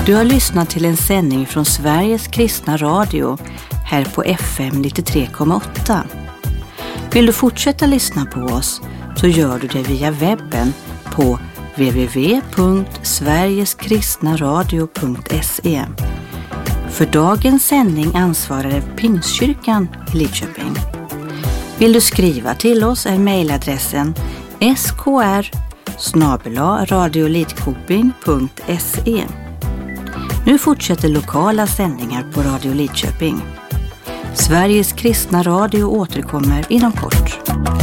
Du har lyssnat till en sändning från Sveriges kristna radio här på FM 93,8. Vill du fortsätta lyssna på oss så gör du det via webben på www.sverigeskristnaradio.se. För dagens sändning ansvarade Pingstkyrkan i Lidköping. Vill du skriva till oss är mejladressen skr@radiolidköping.se. Nu fortsätter lokala sändningar på Radio Lidköping. Sveriges kristna radio återkommer inom kort.